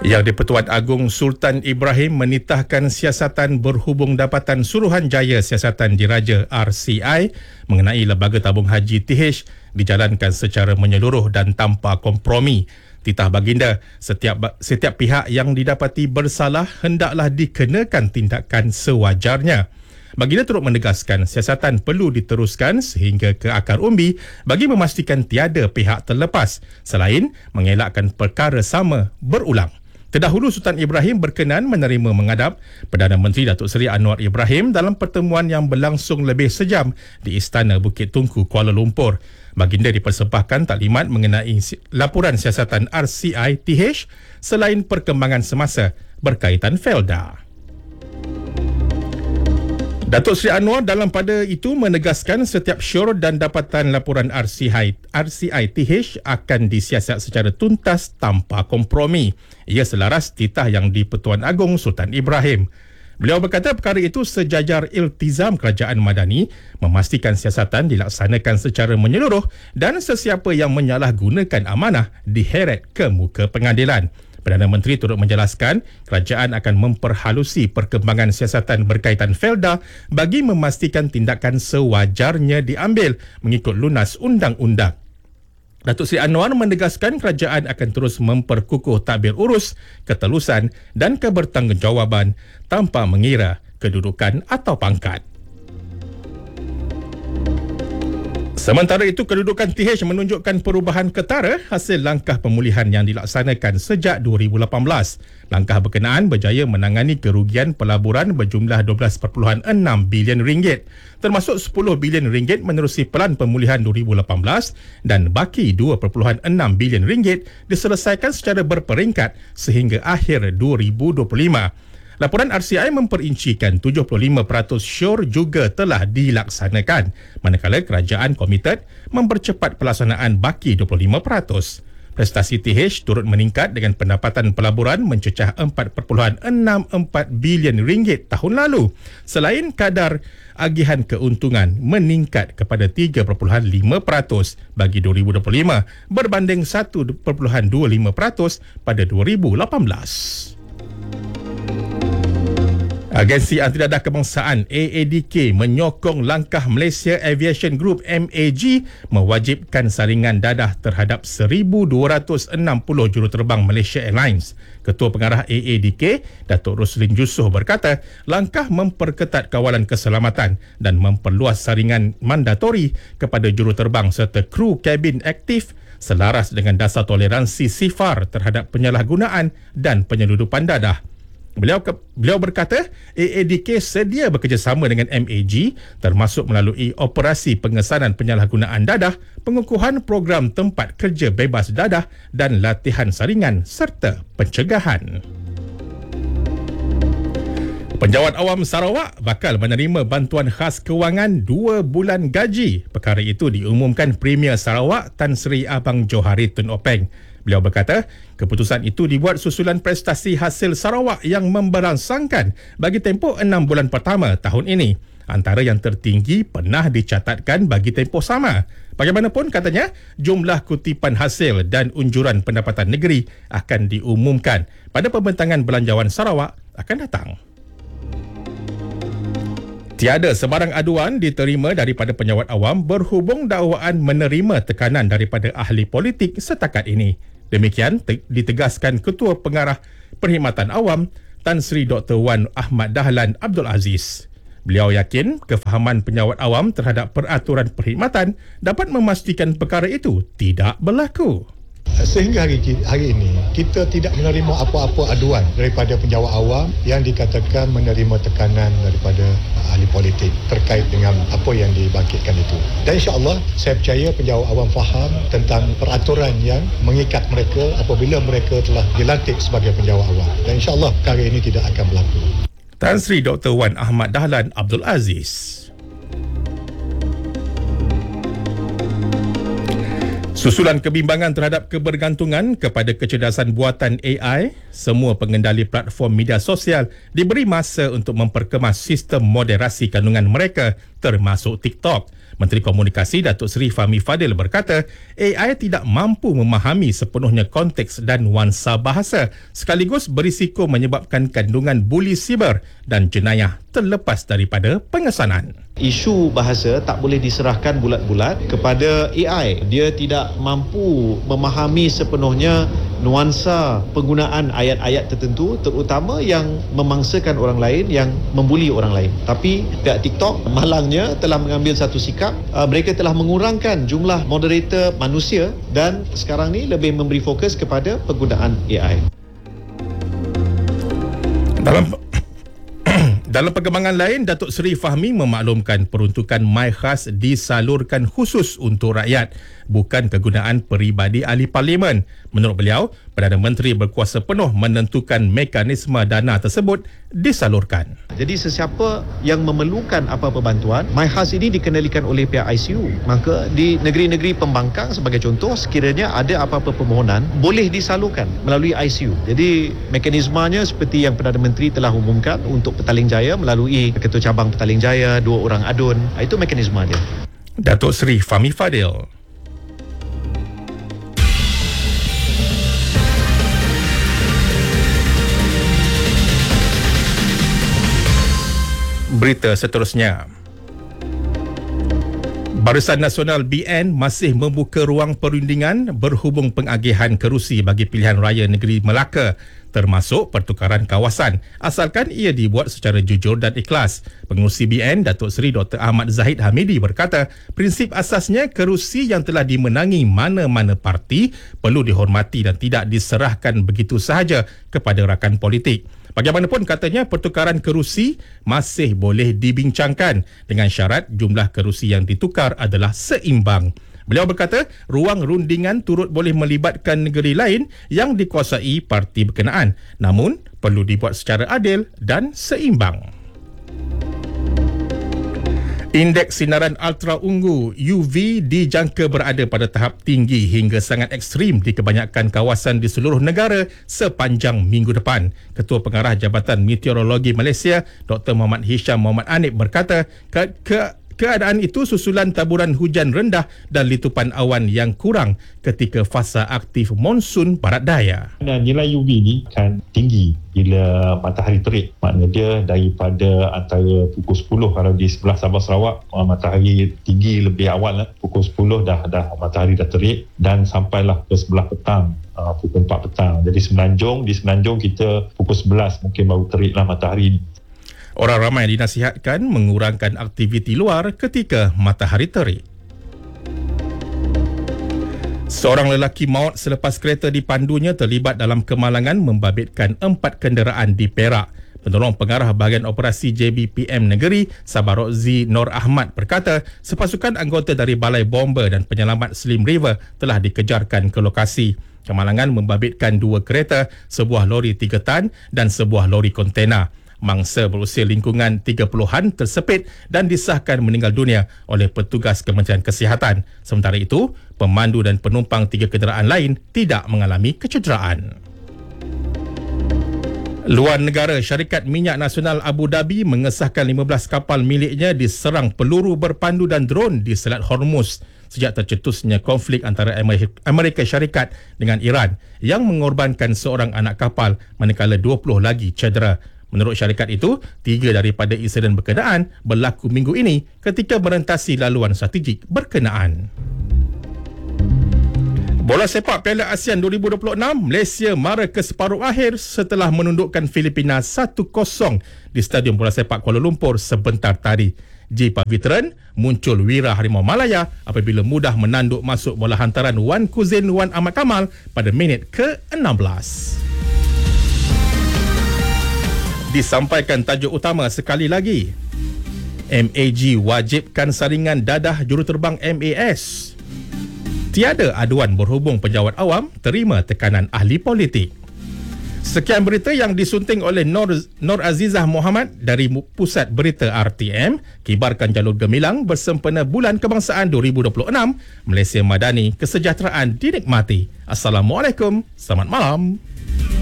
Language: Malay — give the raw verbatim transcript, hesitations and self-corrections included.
Yang di-Pertuan Agong Sultan Ibrahim menitahkan siasatan berhubung dapatan Suruhanjaya Siasatan Diraja R C I mengenai Lembaga Tabung Haji T H dijalankan secara menyeluruh dan tanpa kompromi. Titah baginda, setiap setiap pihak yang didapati bersalah hendaklah dikenakan tindakan sewajarnya. Baginda turut menegaskan siasatan perlu diteruskan sehingga ke akar umbi bagi memastikan tiada pihak terlepas selain mengelakkan perkara sama berulang. Terdahulu Sultan Ibrahim berkenan menerima menghadap Perdana Menteri Datuk Seri Anwar Ibrahim dalam pertemuan yang berlangsung lebih sejam di Istana Bukit Tungku, Kuala Lumpur. Baginda dipersembahkan taklimat mengenai laporan siasatan R C I T H selain perkembangan semasa berkaitan Felda. Datuk Seri Anwar dalam pada itu menegaskan setiap syur dan dapatan laporan R C I, R C I T H akan disiasat secara tuntas tanpa kompromi. Ia selaras titah yang di-Pertuan Agong Sultan Ibrahim. Beliau berkata perkara itu sejajar iltizam kerajaan Madani memastikan siasatan dilaksanakan secara menyeluruh dan sesiapa yang menyalahgunakan amanah diheret ke muka pengadilan. Perdana Menteri turut menjelaskan kerajaan akan memperhalusi perkembangan siasatan berkaitan Felda bagi memastikan tindakan sewajarnya diambil mengikut lunas undang-undang. Datuk Seri Anwar menegaskan kerajaan akan terus memperkukuh tadbir urus, ketelusan dan kebertanggungjawaban tanpa mengira kedudukan atau pangkat. Sementara itu, kedudukan T H menunjukkan perubahan ketara hasil langkah pemulihan yang dilaksanakan sejak dua ribu lapan belas. Langkah berkenaan berjaya menangani kerugian pelaburan berjumlah dua belas perpuluhan enam bilion ringgit, termasuk sepuluh bilion ringgit menerusi pelan pemulihan dua ribu lapan belas dan baki dua perpuluhan enam bilion ringgit diselesaikan secara berperingkat sehingga akhir dua ribu dua puluh lima. Laporan R C I memperincikan tujuh puluh lima peratus syur juga telah dilaksanakan, manakala kerajaan komited mempercepat pelaksanaan baki dua puluh lima peratus. Prestasi T H turut meningkat dengan pendapatan pelaburan mencecah empat perpuluhan enam empat bilion ringgit tahun lalu. Selain kadar agihan keuntungan meningkat kepada tiga perpuluhan lima peratus bagi dua ribu dua puluh lima berbanding satu perpuluhan dua puluh lima peratus pada dua ribu lapan belas. Agensi Antidadah Kebangsaan A A D K menyokong langkah Malaysia Aviation Group M A G mewajibkan saringan dadah terhadap seribu dua ratus enam puluh juruterbang Malaysia Airlines. Ketua Pengarah A A D K, Datuk Roslin Yusof berkata, langkah memperketat kawalan keselamatan dan memperluas saringan mandatori kepada juruterbang serta kru kabin aktif selaras dengan dasar toleransi S I F A R terhadap penyalahgunaan dan penyeludupan dadah. Beliau ke, beliau berkata A A D K sedia bekerjasama dengan M A G termasuk melalui operasi pengesanan penyalahgunaan dadah, pengukuhan program tempat kerja bebas dadah dan latihan saringan serta pencegahan. Penjawat awam Sarawak bakal menerima bantuan khas kewangan dua bulan gaji. Perkara itu diumumkan Premier Sarawak Tan Sri Abang Johari Tun Openg. Beliau berkata, keputusan itu dibuat susulan prestasi hasil Sarawak yang memberangsangkan bagi tempoh enam bulan pertama tahun ini. Antara yang tertinggi pernah dicatatkan bagi tempoh sama. Bagaimanapun katanya, jumlah kutipan hasil dan unjuran pendapatan negeri akan diumumkan pada pembentangan Belanjawan Sarawak akan datang. Tiada sebarang aduan diterima daripada penjawat awam berhubung dakwaan menerima tekanan daripada ahli politik setakat ini. Demikian te- ditegaskan Ketua Pengarah Perkhidmatan Awam Tan Sri Doktor Wan Ahmad Dahlan Abdul Aziz. Beliau yakin kefahaman penjawat awam terhadap peraturan perkhidmatan dapat memastikan perkara itu tidak berlaku. Sehingga hari, hari ini kita tidak menerima apa-apa aduan daripada penjawat awam yang dikatakan menerima tekanan daripada ahli politik terkait dengan apa yang dibangkitkan itu. Dan insya-Allah saya percaya penjawat awam faham tentang peraturan yang mengikat mereka apabila mereka telah dilantik sebagai penjawat awam. Dan insya-Allah perkara ini tidak akan berlaku. Tan Sri Doktor Wan Ahmad Dahlan Abdul Aziz. Susulan kebimbangan terhadap kebergantungan kepada kecerdasan buatan A I, semua pengendali platform media sosial diberi masa untuk memperkemas sistem moderasi kandungan mereka termasuk TikTok. Menteri Komunikasi Datuk Seri Fahmi Fadil berkata, A I tidak mampu memahami sepenuhnya konteks dan nuansa bahasa, sekaligus berisiko menyebabkan kandungan buli siber dan jenayah terlepas daripada pengesanan. Isu bahasa tak boleh diserahkan bulat-bulat kepada A I. Dia tidak mampu memahami sepenuhnya nuansa penggunaan ayat-ayat tertentu, terutama yang memangsakan orang lain, yang membuli orang lain. Tapi pihak TikTok malangnya telah mengambil satu sikap. Uh, mereka telah mengurangkan jumlah moderator manusia dan sekarang ni lebih memberi fokus kepada penggunaan A I. Dalam Dalam perkembangan lain, Datuk Seri Fahmi memaklumkan peruntukan MyKhas disalurkan khusus untuk rakyat, bukan kegunaan peribadi ahli parlimen. Menurut beliau, Perdana Menteri berkuasa penuh menentukan mekanisme dana tersebut disalurkan. Jadi sesiapa yang memerlukan apa-apa bantuan, MyKhas ini dikendalikan oleh pihak I C U. Maka di negeri-negeri pembangkang sebagai contoh, sekiranya ada apa-apa permohonan, boleh disalurkan melalui I C U. Jadi mekanismenya seperti yang Perdana Menteri telah umumkan untuk Petaling Jaya melalui Ketua Cabang Petaling Jaya, dua orang adun. Itu mekanisme dia. Datuk Seri Fahmi Fadil. Berita seterusnya. Barisan Nasional B N masih membuka ruang perundingan berhubung pengagihan kerusi bagi pilihan raya negeri Melaka, termasuk pertukaran kawasan, asalkan ia dibuat secara jujur dan ikhlas. Pengerusi B N Datuk Seri Doktor Ahmad Zahid Hamidi berkata, prinsip asasnya kerusi yang telah dimenangi mana-mana parti perlu dihormati dan tidak diserahkan begitu sahaja kepada rakan politik. Bagaimanapun katanya, pertukaran kerusi masih boleh dibincangkan dengan syarat jumlah kerusi yang ditukar adalah seimbang. Beliau berkata, ruang rundingan turut boleh melibatkan negeri lain yang dikuasai parti berkenaan, namun perlu dibuat secara adil dan seimbang. Indeks sinaran ultra ungu U V dijangka berada pada tahap tinggi hingga sangat ekstrim di kebanyakan kawasan di seluruh negara sepanjang minggu depan. Ketua Pengarah Jabatan Meteorologi Malaysia, Doktor Muhammad Hisham Muhammad Anib berkata, ke, ke Keadaan itu susulan taburan hujan rendah dan litupan awan yang kurang ketika fasa aktif monsun barat daya. Nilai U V ni kan tinggi bila matahari terik. Maknanya dia daripada antara pukul sepuluh kalau di sebelah Sabah Sarawak, matahari tinggi lebih awal lah. Pukul sepuluh dah dah matahari dah terik dan sampailah ke sebelah petang. Uh, pukul empat petang. Jadi Semenanjung, di Semenanjung kita pukul sebelas mungkin baru teriklah matahari. Orang ramai dinasihatkan mengurangkan aktiviti luar ketika matahari terik. Seorang lelaki maut selepas kereta dipandunya terlibat dalam kemalangan membabitkan empat kenderaan di Perak. Penolong Pengarah Bahagian Operasi J B P M Negeri, Sabah Rozi Nur Ahmad berkata, sepasukan anggota dari Balai Bomber dan Penyelamat Slim River telah dikejarkan ke lokasi. Kemalangan membabitkan dua kereta, sebuah lori tiga tan dan sebuah lori kontena. Mangsa berusia lingkungan tiga puluhan tersepit dan disahkan meninggal dunia oleh petugas Kementerian Kesihatan. Sementara itu, pemandu dan penumpang tiga kenderaan lain tidak mengalami kecederaan. Luar negara, Syarikat Minyak Nasional Abu Dhabi mengesahkan lima belas kapal miliknya diserang peluru berpandu dan dron di Selat Hormuz sejak tercetusnya konflik antara Amerika Syarikat dengan Iran yang mengorbankan seorang anak kapal manakala dua puluh lagi cedera. Menurut syarikat itu, tiga daripada insiden berkenaan berlaku minggu ini ketika merentasi laluan strategik berkenaan. Bola sepak Piala ASEAN dua ribu dua puluh enam, Malaysia mara ke separuh akhir setelah menundukkan Filipina satu kosong di Stadium Bola Sepak Kuala Lumpur sebentar tadi. J. Pavitran muncul wira Harimau Malaya apabila mudah menanduk masuk bola hantaran Wan Kuzin Wan Ahmad Kamal pada minit ke enam belas. Disampaikan tajuk utama sekali lagi. M A G wajibkan saringan dadah juruterbang M A S. Tiada aduan berhubung pejabat awam terima tekanan ahli politik. Sekian berita yang disunting oleh Nur, Nur Azizah Muhammad dari Pusat Berita R T M. Kibarkan jalur gemilang bersempena Bulan Kebangsaan dua ribu dua puluh enam. Malaysia Madani, kesejahteraan dinikmati. Assalamualaikum, selamat malam.